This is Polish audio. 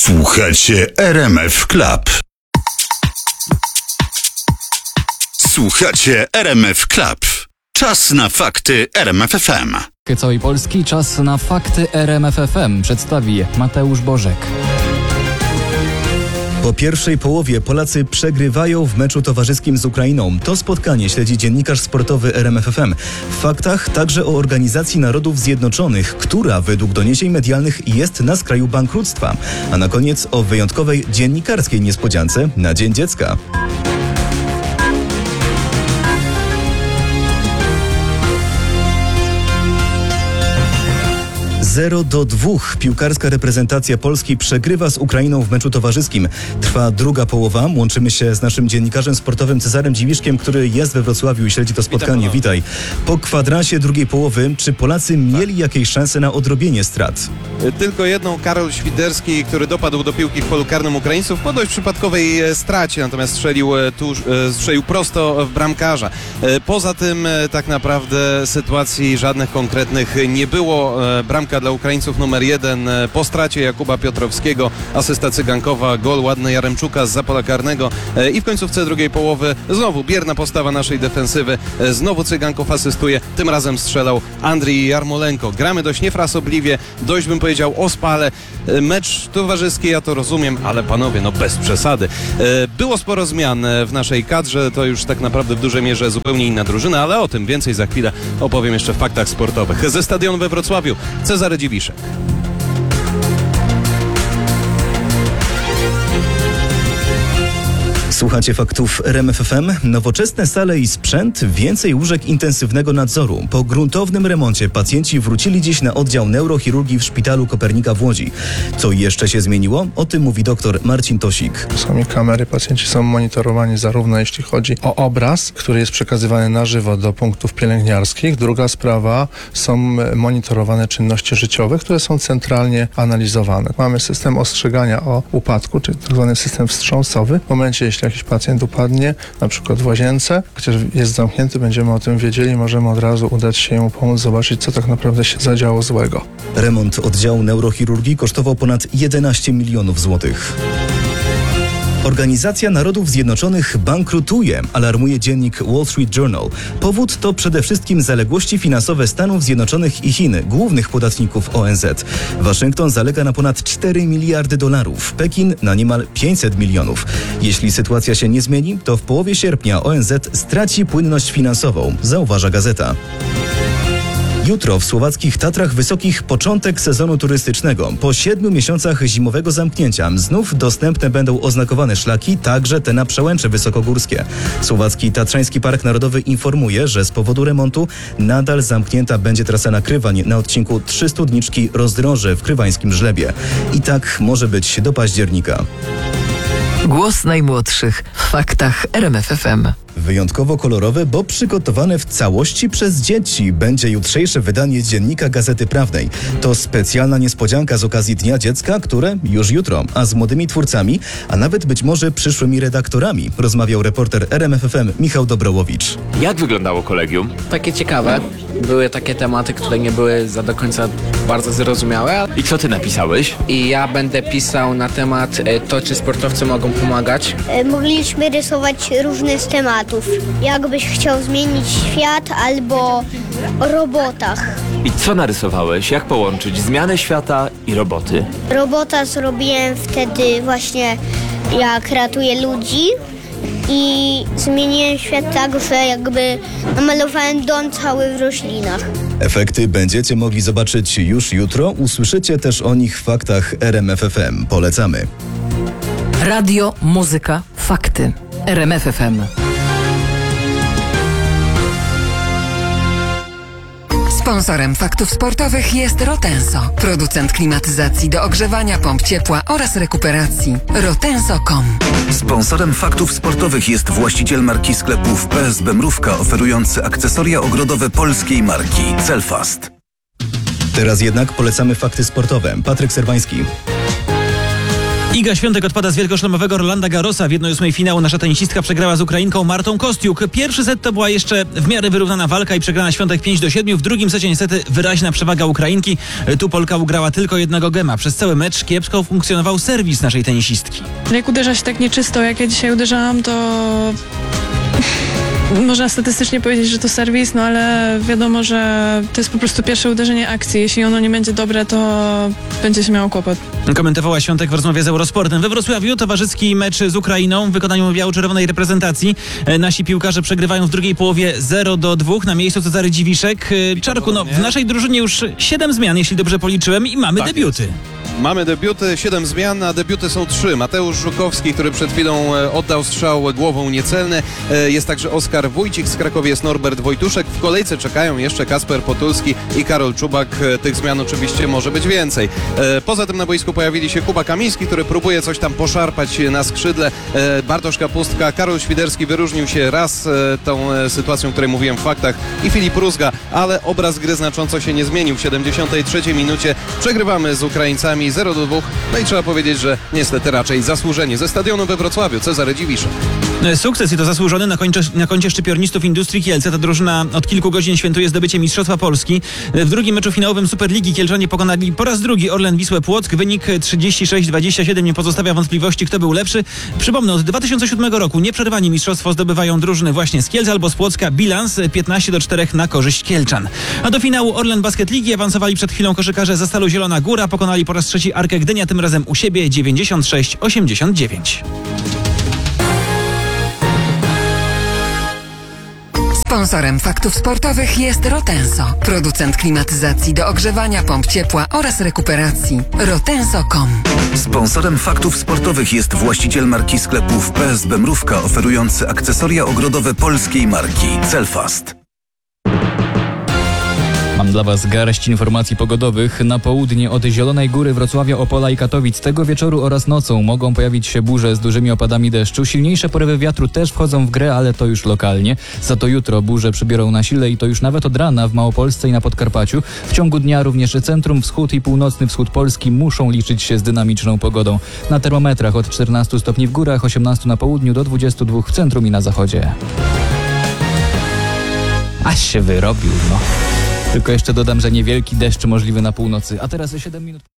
Słuchacie RMF Club. Słuchacie RMF Club. Czas na fakty RMF FM. Całej Polski czas na fakty RMF FM przedstawi Mateusz Bożek. Po pierwszej połowie Polacy przegrywają w meczu towarzyskim z Ukrainą. To spotkanie śledzi dziennikarz sportowy RMF FM. W faktach także o Organizacji Narodów Zjednoczonych, która według doniesień medialnych jest na skraju bankructwa. A na koniec o wyjątkowej dziennikarskiej niespodziance na Dzień Dziecka. 0-2. Piłkarska reprezentacja Polski przegrywa z Ukrainą w meczu towarzyskim. Trwa druga połowa. Łączymy się z naszym dziennikarzem sportowym Cezarem Dziwiszkiem, który jest we Wrocławiu i śledzi to spotkanie. Witaj. Po kwadransie drugiej połowy, czy Polacy mieli jakieś szanse na odrobienie strat? Tylko jedną. Karol Świderski, który dopadł do piłki w polu karnym Ukraińców po dość przypadkowej stracie, natomiast strzelił prosto w bramkarza. Poza tym tak naprawdę sytuacji żadnych konkretnych nie było. Bramka dla Ukraińców numer 1 po stracie Jakuba Piotrowskiego, asysta Cygankowa, gol ładny Jaremczuka zza pola karnego i w końcówce drugiej połowy znowu bierna postawa naszej defensywy, znowu Cygankow asystuje, tym razem strzelał Andrii Jarmolenko. Gramy dość niefrasobliwie, dość bym powiedział ospale. Mecz towarzyski, ja to rozumiem, ale panowie, no bez przesady. Było sporo zmian w naszej kadrze, to już tak naprawdę w dużej mierze zupełnie inna drużyna, ale o tym więcej za chwilę opowiem jeszcze w faktach sportowych. Ze stadionu we Wrocławiu Cezary Dziwiszek. Słuchacie faktów RMF FM. Nowoczesne sale i sprzęt, więcej łóżek intensywnego nadzoru. Po gruntownym remoncie pacjenci wrócili dziś na oddział neurochirurgii w Szpitalu Kopernika w Łodzi. Co jeszcze się zmieniło? O tym mówi dr Marcin Tosik. Są kamery, pacjenci są monitorowani zarówno jeśli chodzi o obraz, który jest przekazywany na żywo do punktów pielęgniarskich. Druga sprawa, są monitorowane czynności życiowe, które są centralnie analizowane. Mamy system ostrzegania o upadku, czyli tak zwany system wstrząsowy. W momencie, jeśli jakiś pacjent upadnie, na przykład w łazience, chociaż jest zamknięty, będziemy o tym wiedzieli, możemy od razu udać się mu pomóc, zobaczyć, co tak naprawdę się zadziało złego. Remont oddziału neurochirurgii kosztował ponad 11 milionów złotych. Organizacja Narodów Zjednoczonych bankrutuje, alarmuje dziennik Wall Street Journal. Powód to przede wszystkim zaległości finansowe Stanów Zjednoczonych i Chin, głównych podatników ONZ. Waszyngton zalega na ponad 4 miliardy dolarów, Pekin na niemal 500 milionów. Jeśli sytuacja się nie zmieni, to w połowie sierpnia ONZ straci płynność finansową, zauważa gazeta. Jutro w słowackich Tatrach Wysokich początek sezonu turystycznego. Po 7 miesiącach zimowego zamknięcia znów dostępne będą oznakowane szlaki, także te na przełęcze wysokogórskie. Słowacki Tatrzański Park Narodowy informuje, że z powodu remontu nadal zamknięta będzie trasa nakrywań na odcinku 3 Studniczki Rozdroże w krywańskim Żlebie. I tak może być do października. Głos najmłodszych w faktach RMF FM. Wyjątkowo kolorowe, bo przygotowane w całości przez dzieci będzie jutrzejsze wydanie Dziennika Gazety Prawnej. To specjalna niespodzianka z okazji Dnia Dziecka, które już jutro, a z młodymi twórcami, a nawet być może przyszłymi redaktorami, rozmawiał reporter RMF FM Michał Dobrołowicz. Jak wyglądało kolegium? Takie ciekawe. Były takie tematy, które nie były za do końca bardzo zrozumiałe. I co ty napisałeś? I ja będę pisał na temat to, czy sportowcy mogą pomagać. Mogliśmy rysować różne z tematów. Jakbyś chciał zmienić świat albo o robotach. I co narysowałeś? Jak połączyć zmianę świata i roboty? Robota zrobiłem wtedy właśnie, jak ratuję ludzi. I zmieniłem świat tak, że jakby namalowałem dom cały w roślinach. Efekty będziecie mogli zobaczyć już jutro. Usłyszycie też o nich w faktach RMF FM. Polecamy. Radio, muzyka, fakty. RMF FM. Sponsorem faktów sportowych jest Rotenso, producent klimatyzacji do ogrzewania, pomp ciepła oraz rekuperacji. Rotenso.com. Sponsorem faktów sportowych jest właściciel marki sklepów PSB Mrówka, oferujący akcesoria ogrodowe polskiej marki Celfast. Teraz jednak polecamy fakty sportowe. Patryk Serwański. Iga Świątek odpada z wielkoszlemowego Rolanda Garrosa. W 1/8 finału nasza tenisistka przegrała z Ukrainką Martą Kostiuk. Pierwszy set to była jeszcze w miarę wyrównana walka i przegrana Świątek 5-7. W drugim secie niestety wyraźna przewaga Ukrainki. Tu Polka ugrała tylko jednego gema. Przez cały mecz kiepsko funkcjonował serwis naszej tenisistki. Jak uderza się tak nieczysto, jak ja dzisiaj uderzałam, to można statystycznie powiedzieć, że to serwis, no ale wiadomo, że to jest po prostu pierwsze uderzenie akcji. Jeśli ono nie będzie dobre, to będzie się miało kłopot. Komentowała Świątek w rozmowie z Eurosportem. We Wrocławiu towarzyski mecz z Ukrainą w wykonaniu biało-czerwonej reprezentacji. Nasi piłkarze przegrywają w drugiej połowie 0-2. Na miejscu Cezary Dziwiszek. Czarku, no w naszej drużynie już 7 zmian, jeśli dobrze policzyłem, i mamy debiuty. Jest. Mamy debiuty, 7 zmian, a debiuty są 3. Mateusz Żukowski, który przed chwilą oddał strzał głową niecelny. Jest także Oskar Wójcik z Krakowie, jest Norbert Wojtuszek. W kolejce czekają jeszcze Kasper Potulski i Karol Czubak. Tych zmian oczywiście może być więcej. Poza tym na boisku pojawili się Kuba Kamiński, który próbuje coś tam poszarpać na skrzydle. Bartosz Kapustka, Karol Świderski wyróżnił się raz tą sytuacją, o której mówiłem w faktach, i Filip Rózga, ale obraz gry znacząco się nie zmienił. W 73 minucie przegrywamy z Ukraińcami 0-2. No i trzeba powiedzieć, że niestety raczej zasłużenie. Ze stadionu we Wrocławiu Cezary Dziwiszek. Sukces i to zasłużony na koncie szczypiornistów Industrii Kielce. Ta drużyna od kilku godzin świętuje zdobycie Mistrzostwa Polski. W drugim meczu finałowym Superligi Kielczanie pokonali po raz drugi Orlen Wisłę Płock. Wynik 36-27 nie pozostawia wątpliwości, kto był lepszy. Przypomnę, od 2007 roku nieprzerwanie mistrzostwo zdobywają drużyny właśnie z Kielc albo z Płocka. Bilans 15-4 na korzyść Kielczan. A do finału Orlen Basket Ligi awansowali przed chwilą koszykarze ze Stalu Zielona Góra. Pokonali po raz trzeci Arkę Gdynia, tym razem u siebie 96-89. Sponsorem faktów sportowych jest Rotenso, producent klimatyzacji do ogrzewania, pomp ciepła oraz rekuperacji. Rotenso.com. Sponsorem faktów sportowych jest właściciel marki sklepów PSB Mrówka, oferujący akcesoria ogrodowe polskiej marki Celfast. Mam dla Was garść informacji pogodowych. Na południe od Zielonej Góry, Wrocławia, Opola i Katowic tego wieczoru oraz nocą mogą pojawić się burze z dużymi opadami deszczu. Silniejsze porywy wiatru też wchodzą w grę, ale to już lokalnie. Za to jutro burze przybiorą na sile i to już nawet od rana w Małopolsce i na Podkarpaciu. W ciągu dnia również centrum, wschód i północny wschód Polski muszą liczyć się z dynamiczną pogodą. Na termometrach od 14 stopni w górach, 18 na południu do 22 w centrum i na zachodzie. Aż się wyrobił, no. Tylko jeszcze dodam, że niewielki deszcz możliwy na północy. A teraz 7 minut.